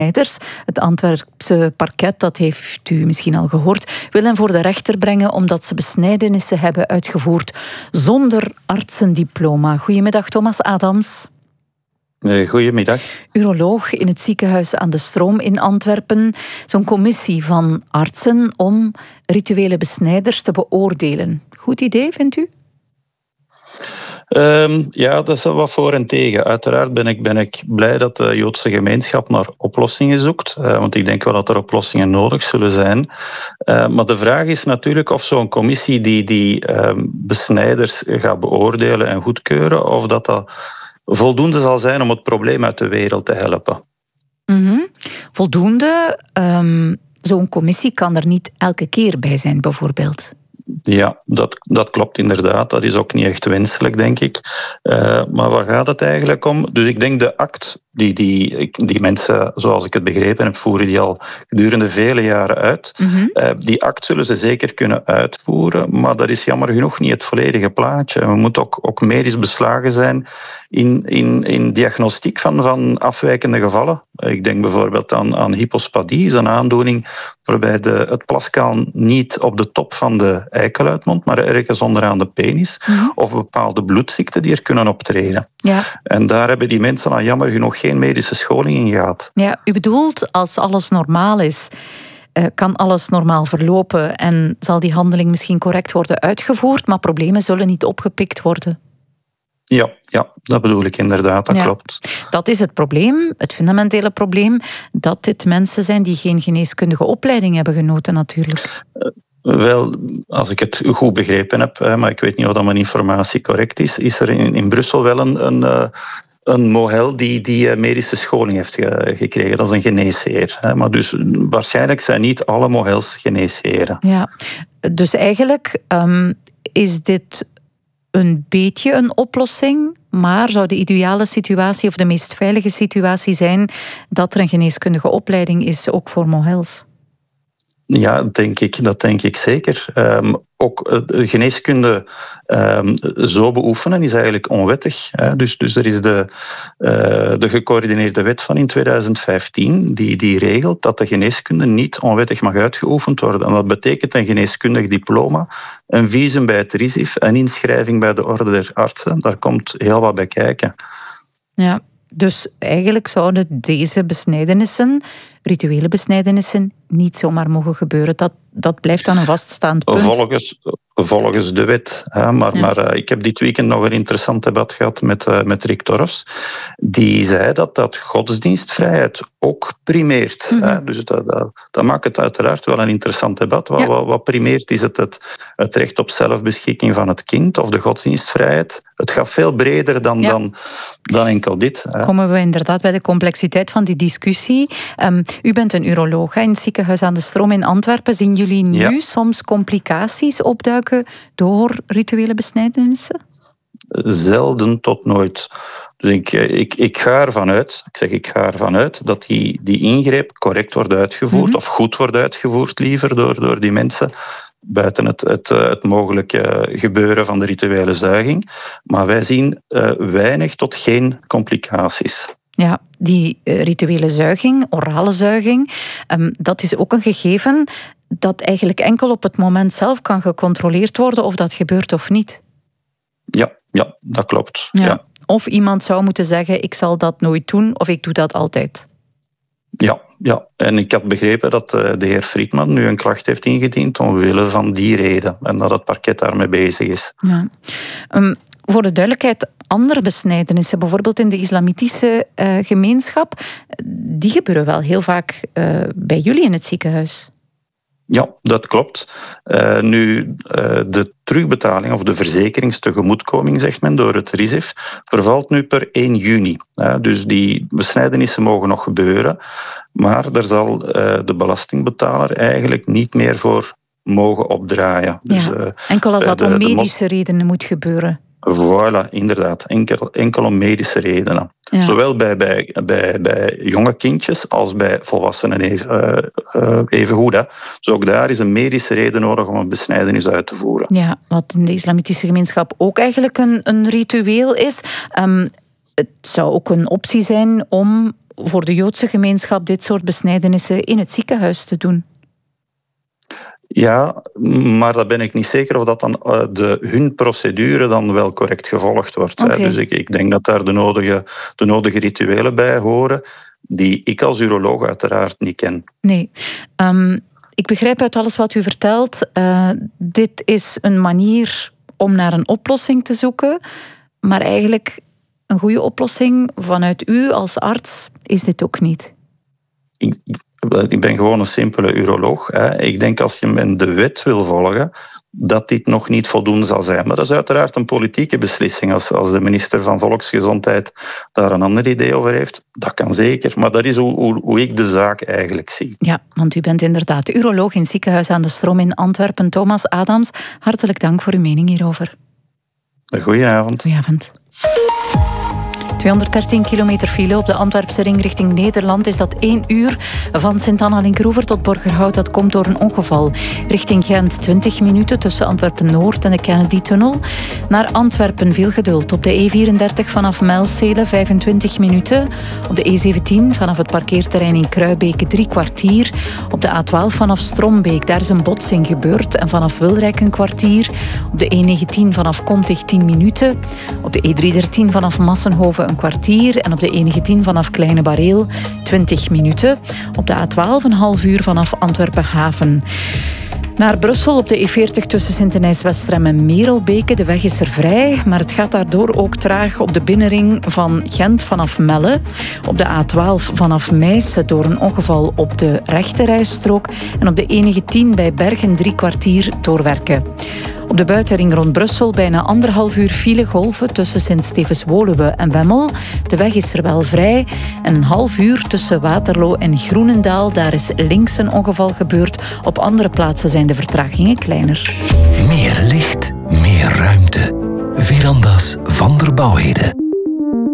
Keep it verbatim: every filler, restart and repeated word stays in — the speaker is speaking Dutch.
Het Antwerpse parket, dat heeft u misschien al gehoord, wil hen voor de rechter brengen omdat ze besnijdenissen hebben uitgevoerd zonder artsendiploma. Goedemiddag, Thomas Adams. Goedemiddag. Uroloog in het ziekenhuis aan de Stroom in Antwerpen. Zo'n commissie van artsen om rituele besnijders te beoordelen. Goed idee, vindt u? Um, ja, dat is wel wat voor en tegen. Uiteraard ben ik, ben ik blij dat de Joodse gemeenschap naar oplossingen zoekt. Uh, want ik denk wel dat er oplossingen nodig zullen zijn. Uh, maar de vraag is natuurlijk of zo'n commissie die, die um, besnijders gaat beoordelen en goedkeuren, of dat dat voldoende zal zijn om het probleem uit de wereld te helpen. Mm-hmm. Voldoende? Um, zo'n commissie kan er niet elke keer bij zijn, bijvoorbeeld. Ja, dat, dat klopt inderdaad. Dat is ook niet echt wenselijk, denk ik. Uh, maar waar gaat het eigenlijk om? Dus ik denk de act, die, die, die mensen, zoals ik het begrepen heb, voeren die al gedurende vele jaren uit. Mm-hmm. Uh, die act zullen ze zeker kunnen uitvoeren, maar dat is jammer genoeg niet het volledige plaatje. We moeten ook, ook medisch beslagen zijn in, in, in diagnostiek van, van afwijkende gevallen. Ik denk bijvoorbeeld aan, aan hypospadie, is een aandoening waarbij de, het plaskaal niet op de top van de eikel uitmondt, maar ergens onderaan de penis. Mm-hmm. Of bepaalde bloedziekten die er kunnen optreden. Ja. En daar hebben die mensen al jammer genoeg geen medische scholing in gehad. Ja, u bedoelt, als alles normaal is, uh, kan alles normaal verlopen en zal die handeling misschien correct worden uitgevoerd, maar problemen zullen niet opgepikt worden. Ja, ja, dat bedoel ik inderdaad, dat ja. klopt. Dat is het probleem, het fundamentele probleem, dat dit mensen zijn die geen geneeskundige opleiding hebben genoten natuurlijk. Uh, Wel, als ik het goed begrepen heb, maar ik weet niet of mijn informatie correct is, is er in, in Brussel wel een, een, een mohel die, die medische scholing heeft gekregen. Dat is een geneesheer. Maar dus waarschijnlijk zijn niet alle mohels geneesheren. Ja, dus eigenlijk um, is dit een beetje een oplossing, maar zou de ideale situatie of de meest veilige situatie zijn dat er een geneeskundige opleiding is, ook voor mohels? Ja, denk ik, dat denk ik zeker. Um, ook uh, geneeskunde um, zo beoefenen is eigenlijk onwettig. Hè. Dus, dus er is de, uh, de gecoördineerde wet van in tweeduizend vijftien die, die regelt dat de geneeskunde niet onwettig mag uitgeoefend worden. En dat betekent een geneeskundig diploma, een visum bij het R I S I F, een inschrijving bij de Orde der Artsen. Daar komt heel wat bij kijken. Ja. Dus eigenlijk zouden deze besnijdenissen, rituele besnijdenissen, niet zomaar mogen gebeuren. Dat, dat blijft dan een vaststaand punt. Volgens, volgens de wet. Hè. Maar, ja. maar uh, ik heb dit weekend nog een interessant debat gehad met, uh, met Rick Torfs. Die zei dat dat godsdienstvrijheid ook primeert. Mm-hmm. Hè. Dus dat, dat, dat maakt het uiteraard wel een interessant debat. Wat, ja. wat, wat primeert? Is het, het het recht op zelfbeschikking van het kind of de godsdienstvrijheid? Het gaat veel breder dan, ja. dan, dan enkel dit. Hè. Komen we inderdaad bij de complexiteit van die discussie. Um, u bent een uroloog in het ziekenhuis aan de Stroom in Antwerpen. Zien jullie nu ja. soms complicaties opduiken door rituele besnijdenissen? Zelden tot nooit. Dus ik, ik, ik ga ervan uit, ik zeg ik ga ervan uit, dat die, die ingreep correct wordt uitgevoerd, mm-hmm. of goed wordt uitgevoerd liever door, door die mensen, buiten het, het, het mogelijke gebeuren van de rituele zuiging. Maar wij zien uh, weinig tot geen complicaties. Ja, die uh, rituele zuiging, orale zuiging, um, dat is ook een gegeven dat eigenlijk enkel op het moment zelf kan gecontroleerd worden of dat gebeurt of niet. Ja, ja, dat klopt. Ja. Ja. Of iemand zou moeten zeggen, ik zal dat nooit doen of ik doe dat altijd. Ja, ja. En ik had begrepen dat de heer Friedman nu een klacht heeft ingediend omwille van die reden en dat het parket daarmee bezig is. Ja. Um, voor de duidelijkheid, andere besnijdenissen, bijvoorbeeld in de islamitische uh, gemeenschap, die gebeuren wel heel vaak uh, bij jullie in het ziekenhuis. Ja, dat klopt. Uh, nu, uh, de terugbetaling of de verzekeringstegemoetkoming, zegt men, door het R I S I F, vervalt nu per één juni. Uh, dus die besnijdenissen mogen nog gebeuren, maar daar zal uh, de belastingbetaler eigenlijk niet meer voor mogen opdraaien. Dus, ja, uh, enkel als dat de, om medische mos- redenen moet gebeuren. Voilà, inderdaad. Enkel, enkel om medische redenen. Ja. Zowel bij, bij, bij, bij jonge kindjes als bij volwassenen even, uh, uh, even goed. Hè. Dus ook daar is een medische reden nodig om een besnijdenis uit te voeren. Ja, wat in de islamitische gemeenschap ook eigenlijk een, een ritueel is. Um, het zou ook een optie zijn om voor de Joodse gemeenschap dit soort besnijdenissen in het ziekenhuis te doen. Ja, maar dan ben ik niet zeker of dat dan uh, de, hun procedure dan wel correct gevolgd wordt. Okay. Hè. Dus ik, ik denk dat daar de nodige, de nodige rituelen bij horen, die ik als uroloog uiteraard niet ken. Nee. Um, ik begrijp uit alles wat u vertelt, uh, dit is een manier om naar een oplossing te zoeken, maar eigenlijk een goede oplossing vanuit u als arts is dit ook niet. Ik, ik ben gewoon een simpele uroloog. Hè. Ik denk als je de wet wil volgen, dat dit nog niet voldoende zal zijn. Maar dat is uiteraard een politieke beslissing. Als, als de minister van Volksgezondheid daar een ander idee over heeft, dat kan zeker. Maar dat is hoe, hoe, hoe ik de zaak eigenlijk zie. Ja, want u bent inderdaad de uroloog in het ziekenhuis aan de Stroom in Antwerpen. Thomas Adams, hartelijk dank voor uw mening hierover. Goedenavond. Goedenavond. tweehonderddertien kilometer file op de Antwerpse ring richting Nederland is dat één uur van Sint-Anna-Linkeroever tot Borgerhout. Dat komt door een ongeval. Richting Gent twintig minuten tussen Antwerpen-Noord en de Kennedy-tunnel. Naar Antwerpen veel geduld. Op de E vierendertig vanaf Mijlsele vijfentwintig minuten. Op de E zeventien vanaf het parkeerterrein in Kruibeke drie kwartier. Op de A twaalf vanaf Strombeek, daar is een botsing gebeurd. En vanaf Wilrijk een kwartier. Op de E negentien vanaf Kontig tien minuten. Op de E driehonderddertien vanaf Massenhoven een kwartier en op de E negentien vanaf Kleine Bareel twintig minuten. Op de A twaalf een half uur vanaf Antwerpen Haven. Naar Brussel op de E veertig tussen Sint-Denijs-Westrem en Merelbeke. De weg is er vrij, maar het gaat daardoor ook traag op de binnenring van Gent vanaf Melle. Op de A twaalf vanaf Meissen door een ongeval op de rechterrijstrook. En op de E negentien bij Bergen drie kwartier doorwerken. Op de buitenring rond Brussel bijna anderhalf uur file golven tussen Sint-Stevens-Woluwe en Wemmel. De weg is er wel vrij. En een half uur tussen Waterloo en Groenendaal. Daar is links een ongeval gebeurd. Op andere plaatsen zijn de vertragingen kleiner. Meer licht, meer ruimte. Veranda's van der Bouwheden.